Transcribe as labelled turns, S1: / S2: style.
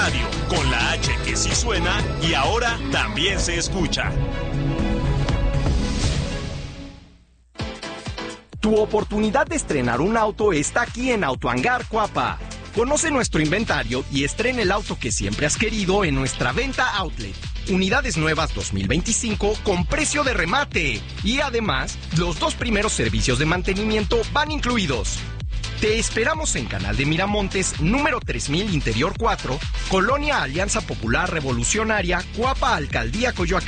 S1: Radio, con la H que sí suena y ahora también se escucha.
S2: Tu oportunidad de estrenar un auto está aquí en Autohangar Cuapa. Conoce nuestro inventario y estrena el auto que siempre has querido en nuestra venta outlet. Unidades nuevas 2025 con precio de remate. Y además, los 2 primeros servicios de mantenimiento van incluidos. Te esperamos en Canal de Miramontes, número 3000, Interior 4, Colonia Alianza Popular Revolucionaria, Cuapa, Alcaldía Coyoacán.